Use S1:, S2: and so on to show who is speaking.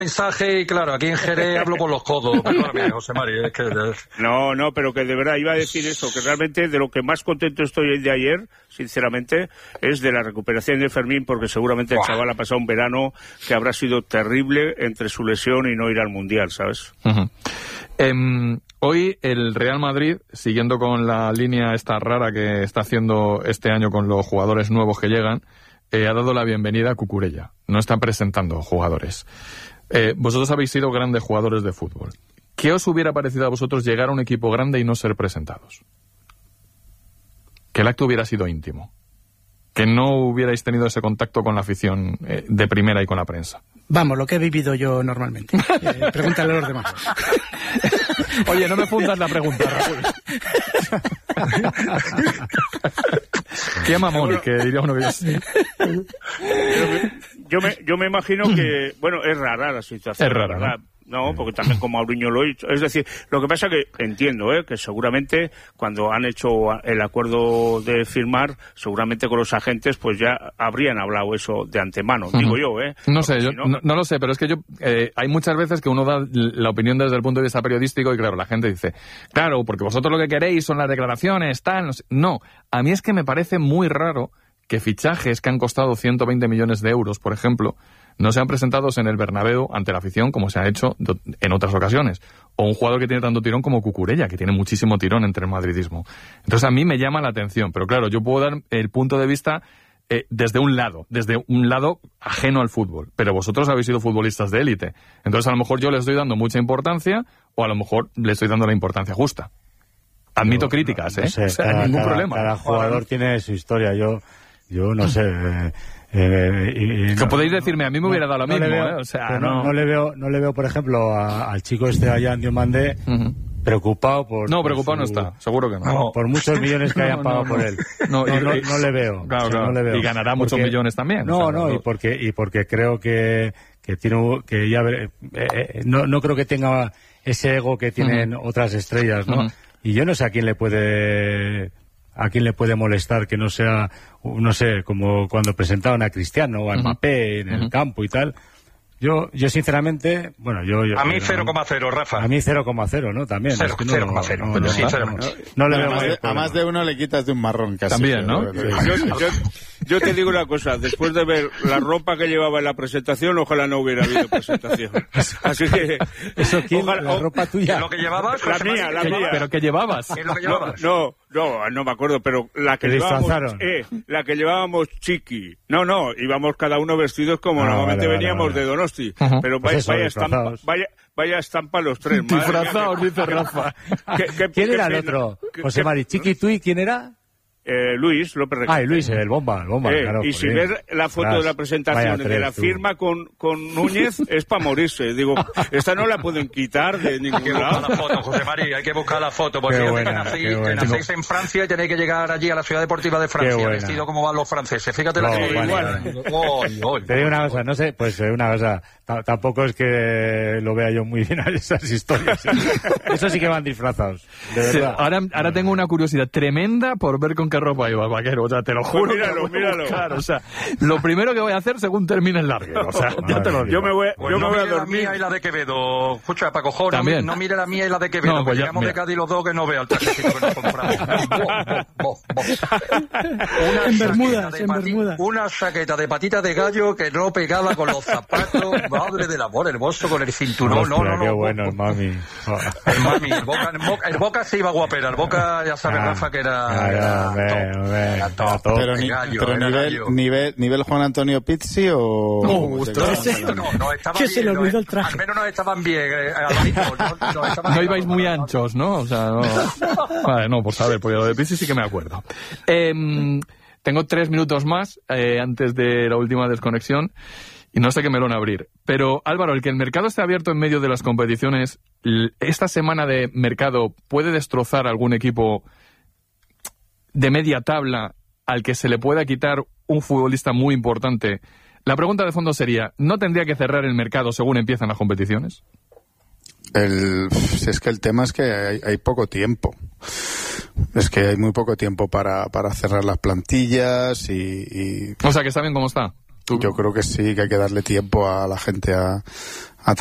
S1: mensaje y claro, aquí en Jerez hablo por los codos. Perdóname, José Mari, es que...
S2: No, pero que de verdad iba a decir eso, que realmente de lo que más contento estoy de ayer, sinceramente, es de la recuperación de Fermín, porque seguramente el chaval ha pasado un verano que habrá sido terrible entre su lesión y no ir al Mundial, ¿sabes?
S3: Hoy el Real Madrid, siguiendo con la línea esta rara que está haciendo este año con los jugadores nuevos que llegan, ha dado la bienvenida a Cucurella. No están presentando jugadores. Vosotros habéis sido grandes jugadores de fútbol. ¿Qué os hubiera parecido a vosotros llegar a un equipo grande y no ser presentados? Que el acto hubiera sido íntimo. Que no hubierais tenido ese contacto con la afición de primera y con la prensa.
S4: Vamos, lo que he vivido yo normalmente. Pregúntale a los demás.
S3: Oye, no me fundas la pregunta, Raúl. Qué mamón, que diría uno que
S2: yo me imagino que, bueno, es rara la situación.
S3: Es rara,
S2: ¿verdad? No, porque también como Mourinho lo ha dicho. Es decir, lo que pasa que entiendo, que seguramente cuando han hecho el acuerdo de firmar, seguramente con los agentes, pues ya habrían hablado eso de antemano, digo yo,
S3: No sé, yo no lo sé, pero es que hay muchas veces que uno da la opinión desde el punto de vista periodístico y claro, la gente dice, claro, porque vosotros lo que queréis son las declaraciones, tal, no sé. No, a mí es que me parece muy raro que fichajes que han costado 120 millones de euros, por ejemplo, no sean presentados en el Bernabéu ante la afición como se ha hecho en otras ocasiones. O un jugador que tiene tanto tirón como Cucurella, que tiene muchísimo tirón entre el madridismo. Entonces a mí me llama la atención, pero claro, yo puedo dar el punto de vista desde un lado ajeno al fútbol. Pero vosotros habéis sido futbolistas de élite. Entonces a lo mejor yo les estoy dando mucha importancia o a lo mejor le estoy dando la importancia justa. Admito críticas,
S5: no sé,
S3: ningún problema.
S5: Cada jugador tiene su historia. Yo no sé...
S3: que podéis decirme, a mí me hubiera dado lo mismo, o sea,
S5: no le veo, por ejemplo, al chico allá en Diomandé preocupado por...
S3: No, preocupado no está, seguro que no.
S5: Por muchos millones que hayan pagado por él. No le veo.
S3: Claro.
S5: No le veo.
S3: Y ganará muchos millones también.
S5: Y porque creo que tiene que ya no creo que tenga ese ego que tienen otras estrellas, ¿no? Y yo no sé a quién le puede molestar que no sea, no sé, como cuando presentaban a Cristiano o a Mbappé en el campo y tal. Yo sinceramente, bueno,
S1: a mí 0,0, Rafa.
S5: A mí 0,0, ¿no? También.
S1: 0,0.
S5: No le veo
S6: a más de uno le quitas de un marrón casi.
S3: También, ¿no?
S2: Yo te digo una cosa, después de ver la ropa que llevaba en la presentación, ojalá no hubiera habido presentación. Así que...
S5: ¿Eso quién? La ropa tuya.
S1: ¿Lo que llevabas?
S2: La mía.
S3: ¿Pero qué llevabas?
S1: ¿Qué es lo que llevabas?
S2: No me acuerdo, pero la que llevábamos Chiqui. No, íbamos cada uno vestidos como normalmente veníamos de Donosti. Pero
S5: pues
S2: vaya estampa los tres.
S3: Disfrazados, dice Rafa.
S5: ¿Quién era el otro? José Mari, Chiqui, ¿tú y quién era?
S2: Luis López Requete.
S5: Luis, el bomba, claro.
S2: Y si ves la foto de la presentación de la firma con Núñez, es para morirse. Digo, esta no la pueden quitar de ningún lado.
S1: La foto, José Mari, hay que buscar la foto. Porque que nacéis en Francia y tenéis que llegar allí a la ciudad deportiva de Francia, vestido como van los franceses. Fíjate la que igual.
S5: Te digo una cosa, no sé, pues una cosa, tampoco es que lo vea yo muy bien a esas historias. Eso sí que van disfrazados, de verdad.
S3: Ahora tengo una curiosidad tremenda por ver con qué ropa iba, vaquero, o sea, te lo juro.
S2: Pues míralo.
S3: Claro, o sea, lo primero que voy a hacer según termine el larguero, o sea, ya te lo digo.
S2: Yo me voy a dormir.
S1: La mía y la de Quevedo. Escucha, Paco Jo, no mire la mía y la de Quevedo,
S3: no, pues
S1: que llegamos de Cádiz los dos que no vea el trajecito que nos compramos.
S4: En Bermudas.
S1: Una chaqueta de patita de gallo que no pegaba con los zapatos. Madre del amor hermoso, con el cinturón.
S5: Hostia, qué bueno el mami.
S1: El Boca se iba guapera. El Boca, ya sabes, Rafa, que era...
S6: Pero nivel Juan Antonio Pizzi o...
S1: No, estaba
S4: que
S1: bien,
S4: se le olvidó el traje.
S1: Al menos no estaban bien.
S3: No ibais muy anchos, ¿no? O sea, no... Vale, no, pues a ver, porque lo de Pizzi sí que me acuerdo. Tengo 3 minutos más antes de la última desconexión y no sé qué melón abrir. Pero, Álvaro, el que el mercado esté abierto en medio de las competiciones, esta semana de mercado puede destrozar algún equipo de media tabla al que se le pueda quitar un futbolista muy importante. La pregunta de fondo sería, ¿no tendría que cerrar el mercado según empiezan las competiciones?
S6: Es que el tema es que hay poco tiempo. Es que hay muy poco tiempo para cerrar las plantillas y...
S3: O sea, que está bien como está.
S6: Yo creo que sí, que hay que darle tiempo a la gente a